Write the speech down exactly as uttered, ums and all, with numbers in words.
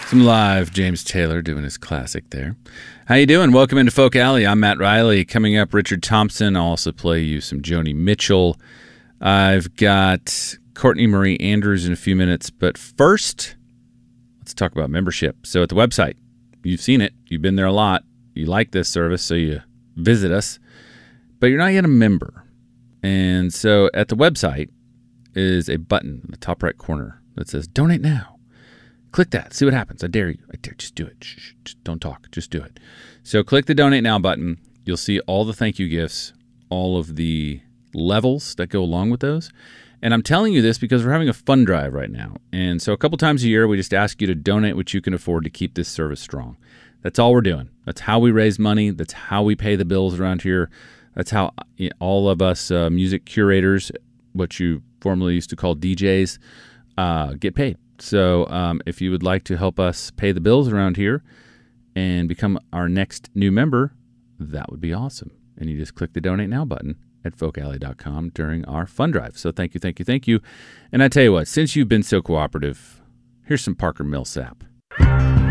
Some live James Taylor doing his classic there. How you doing? Welcome into Folk Alley. I'm Matt Riley. Coming up, Richard Thompson. I'll also play you some Joni Mitchell. I've got Courtney Marie Andrews in a few minutes. But first, let's talk about membership. So at the website, you've seen it. You've been there a lot. You like this service, so you visit us. But you're not yet a member. And so at the website is a button in the top right corner that says Donate Now. Click that. See what happens. I dare you. I dare. Just do it. Shh, shh, just don't talk. Just do it. So click the Donate Now button. You'll see all the thank you gifts, all of the levels that go along with those. And I'm telling you this because we're having a fund drive right now. And so a couple times a year, we just ask you to donate what you can afford to keep this service strong. That's all we're doing. That's how we raise money. That's how we pay the bills around here. That's how all of us uh, music curators, what you formerly used to call D Js, uh, get paid. So um, if you would like to help us pay the bills around here and become our next new member, that would be awesome. And you just click the Donate Now button at folk alley dot com during our fund drive. So thank you, thank you, thank you. And I tell you what, since you've been so cooperative, here's some Parker Millsap.